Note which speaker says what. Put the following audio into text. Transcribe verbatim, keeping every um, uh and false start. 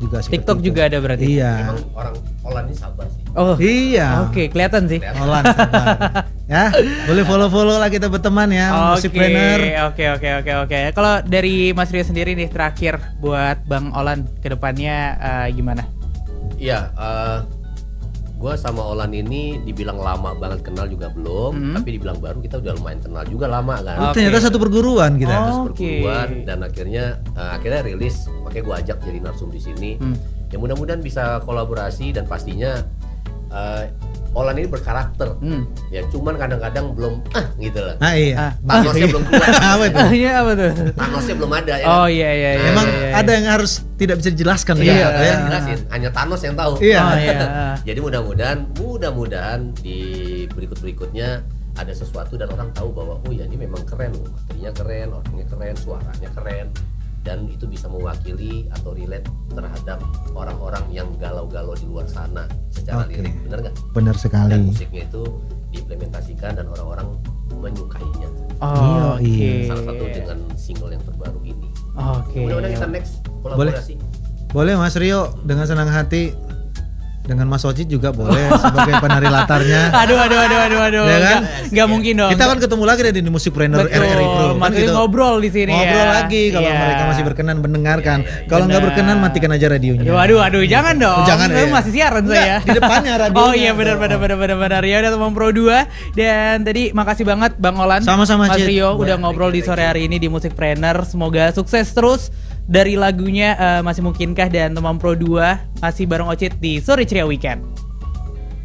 Speaker 1: juga
Speaker 2: TikTok
Speaker 1: itu.
Speaker 2: juga ada berarti.
Speaker 1: Iya.
Speaker 3: Memang orang Olan ini sabar sih.
Speaker 2: Oh
Speaker 1: iya.
Speaker 2: Oke, okay, kelihatan sih.
Speaker 1: Olan sabar. Ya, boleh follow-follow lah kita berteman ya, Musikpreneur.
Speaker 2: Oke, oke, oke, oke. Kalau dari Mas Rio sendiri nih terakhir buat Bang Olan kedepannya uh, gimana?
Speaker 3: Iya, uh, gue sama Olan ini dibilang lama banget kenal juga belum, hmm. tapi dibilang baru kita udah lumayan kenal juga lama kan.
Speaker 1: Oh, okay. Ternyata satu perguruan kita.
Speaker 3: Terus
Speaker 2: Oh,
Speaker 3: perguruan
Speaker 2: okay.
Speaker 3: dan akhirnya uh, akhirnya rilis, makanya gue ajak jadi narsum di sini. Hmm. Ya mudah-mudahan bisa kolaborasi dan pastinya uh, Olan ini berkarakter. Hmm. Ya cuman kadang-kadang belum ah gitu lah.
Speaker 1: Ah iya.
Speaker 2: Ah,
Speaker 3: Thanosnya
Speaker 2: ah,
Speaker 3: belum keluar.
Speaker 2: Apa itu? Iya apa tuh?
Speaker 3: Thanosnya belum ada ya.
Speaker 2: Oh
Speaker 3: kan?
Speaker 2: iya iya iya.
Speaker 1: Memang
Speaker 2: iya, iya.
Speaker 1: ada yang harus tidak bisa dijelaskan
Speaker 3: Iya,
Speaker 1: ya.
Speaker 3: ya. Jelasin. Hanya Thanos yang tahu.
Speaker 1: Iya.
Speaker 2: Oh, iya.
Speaker 3: Jadi mudah-mudahan mudah-mudahan di berikut-berikutnya ada sesuatu dan orang tahu bahwa oh ya ini memang keren, materinya keren, orangnya keren, suaranya keren, dan itu bisa mewakili atau relate terhadap orang-orang yang galau-galau di luar sana secara
Speaker 1: okay.
Speaker 3: lirik, benar nggak?
Speaker 1: Benar sekali.
Speaker 3: Dan musiknya itu diimplementasikan dan orang-orang menyukainya.
Speaker 2: Oh, oke. Okay.
Speaker 3: Salah satu dengan single yang terbaru ini.
Speaker 2: Oke. Okay.
Speaker 3: Mudah-mudahan kita next kolaborasi.
Speaker 1: Boleh. Boleh Mas Rio, dengan senang hati. Dengan Mas Ocit juga boleh sebagai penari latarnya.
Speaker 2: Aduh aduh aduh aduh aduh.
Speaker 1: Ya kan?
Speaker 2: Gak mungkin dong.
Speaker 1: Kita kan ketemu lagi di Musikpreneur R R I Pro.
Speaker 2: Kan gitu. Ngobrol di sini
Speaker 1: ngobrol
Speaker 2: ya.
Speaker 1: lagi kalau
Speaker 2: yeah.
Speaker 1: mereka masih berkenan mendengarkan.
Speaker 3: Yeah, yeah, yeah.
Speaker 1: Kalau nggak berkenan matikan aja radionya.
Speaker 2: Aduh aduh aduh jangan dong.
Speaker 1: Jangan
Speaker 2: ya.
Speaker 1: ya.
Speaker 2: Masih siaran
Speaker 1: Enggak,
Speaker 2: saya.
Speaker 1: di depannya radionya.
Speaker 2: Oh iya benar benar benar benar benar. Ya udah teman Pro dua dan tadi makasih banget Bang Olan.
Speaker 1: Sama-sama
Speaker 2: Mas
Speaker 1: Cid.
Speaker 2: Rio udah
Speaker 3: Nah,
Speaker 2: ngobrol di sore hari ini di Musikpreneur. Semoga sukses terus dari lagunya uh, masih mungkinkah dan teman Pro dua masih bareng Ocit di Sore Ceria Weekend.